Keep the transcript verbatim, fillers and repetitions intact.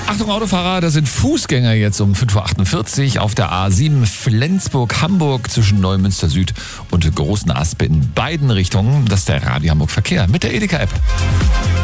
Achtung Autofahrer, das sind Fußgänger jetzt um fünf Uhr achtundvierzig auf der A sieben Flensburg-Hamburg zwischen Neumünster Süd und Großen Aspe in beiden Richtungen. Das ist der Radio Hamburg Verkehr mit der Edeka-App.